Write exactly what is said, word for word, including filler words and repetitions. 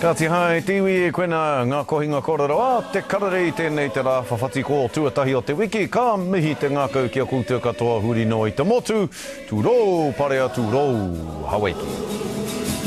Ka te hai tiwi e koena ngā kohinga kororoa, te karare i tēnei te rā whawhati ko tuatahi o te wiki, ka mihi te ngākau kia koutua katoa huri no i te motu, tūrou, parea tūrou, hawaiki.